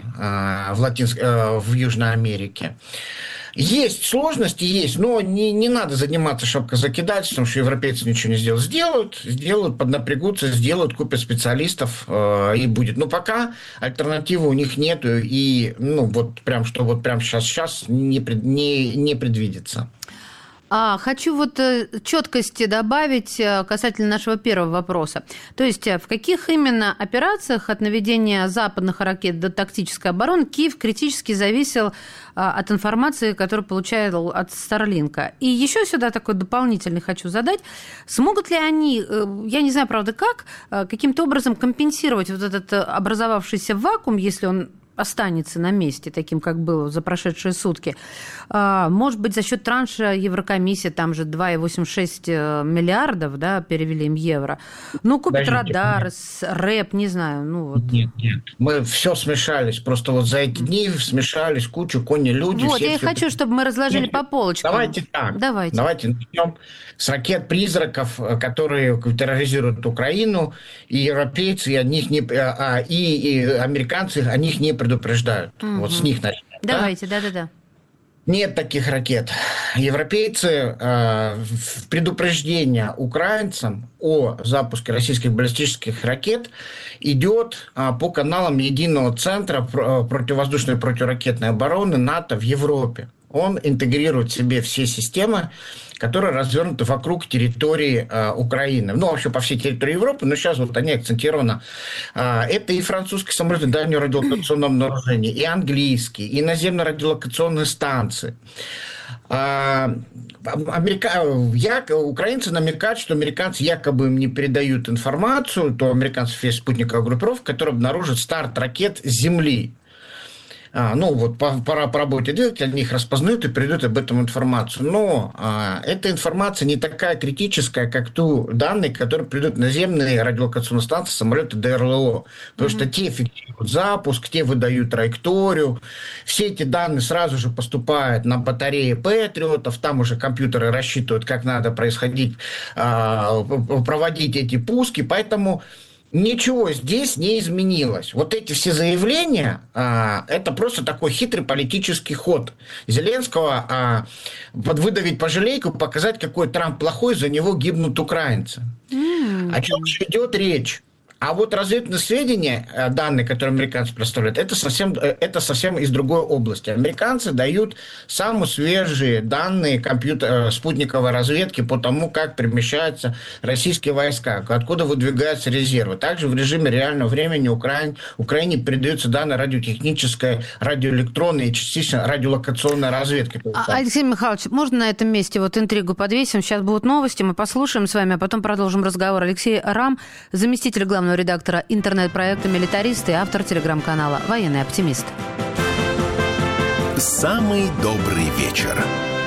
в Южной Америке. Есть сложности, но не надо заниматься шапкозакидательством, что европейцы ничего не сделают. Сделают, поднапрягутся, купят специалистов, и будет. Но пока альтернативы у них нету, и прям сейчас не предвидится.
Хочу четкости добавить касательно нашего первого вопроса. То есть в каких именно операциях от наведения западных ракет до тактической обороны Киев критически зависел от информации, которую получал от Старлинка? И еще сюда такой дополнительный хочу задать. Смогут ли они, я не знаю, правда, каким-то образом компенсировать вот этот образовавшийся вакуум, если он останется на месте, таким, как было за прошедшие сутки. Может быть, за счет транша Еврокомиссии, там же 2,86 миллиардов, да, перевели им евро. Купят радары, рэп, не знаю.
Нет. Мы все смешались. Просто вот за эти дни смешались кучу кони-люди.
Вот, я хочу, чтобы мы разложили по полочкам.
Давайте так. Давайте начнем с ракет-призраков, которые терроризируют Украину, и европейцы, и американцы о них не предупреждают. Угу. Вот с них начнем.
Давайте, да.
Нет таких ракет. Европейцы в предупреждение украинцам о запуске российских баллистических ракет идет по каналам Единого центра противовоздушной и противоракетной обороны НАТО в Европе. Он интегрирует в себе все системы, которые развернуты вокруг территории Украины. Вообще по всей территории Европы, но сейчас вот они акцентированы. Это и французские самолеты дальнего радиолокационного обнаружения, и английские, и наземные радиолокационные станции. Украинцы намекают, что американцы якобы им не передают информацию, то у американцев есть спутниковая группировка, которая обнаружит старт ракет с Земли. Пора по работе двигателя, они их распознают и передают об этом информацию. Но эта информация не такая критическая, как данные, которые придут наземные радиолокационные станции, самолеты ДРЛО. Потому что те фиксируют запуск, те выдают траекторию. Все эти данные сразу же поступают на батареи Патриотов, там уже компьютеры рассчитывают, как надо проводить эти пуски. Поэтому Ничего здесь не изменилось. Вот эти все заявления, это просто такой хитрый политический ход Зеленского выдавить по жалейку, показать, какой Трамп плохой, за него гибнут украинцы. О чем же идет речь? А вот разведывательные сведения, данные, которые американцы представляют, это совсем из другой области. Американцы дают самые свежие данные спутниковой разведки по тому, как перемещаются российские войска, откуда выдвигаются резервы. Также в режиме реального времени Украине передаются данные радиотехнической, радиоэлектронной и частично радиолокационной разведки.
Алексей Михайлович, можно на этом месте вот интригу подвесим? Сейчас будут новости, мы послушаем с вами, а потом продолжим разговор. Алексей Рам, заместитель главного редактора интернет-проекта «Милитарист» и автор телеграм-канала «Военный оптимист».
Самый добрый вечер.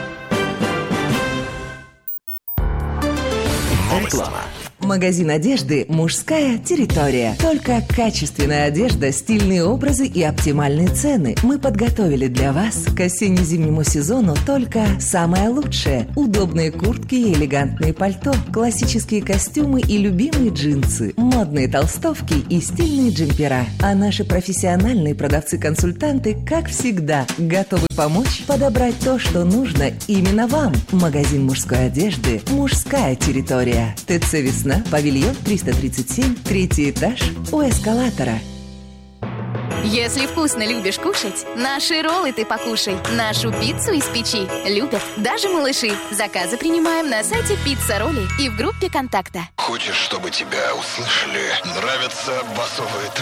Реклама. Магазин одежды «Мужская территория». Только качественная одежда, стильные образы и оптимальные цены. Мы подготовили для вас к осенне-зимнему сезону только самое лучшее. Удобные куртки и элегантные пальто, классические костюмы и любимые джинсы, модные толстовки и стильные джемпера. А наши профессиональные продавцы-консультанты, как всегда, готовы помочь подобрать то, что нужно именно вам. Магазин мужской одежды «Мужская территория». ТЦ «Весна», павильон 337, 3-й этаж, у эскалатора.
Если вкусно любишь кушать, наши роллы ты покушай. Нашу пиццу из печи любят даже малыши. Заказы принимаем на сайте Пицца Ролли и в группе «Контакта».
Хочешь, чтобы тебя услышали? Нравятся басовые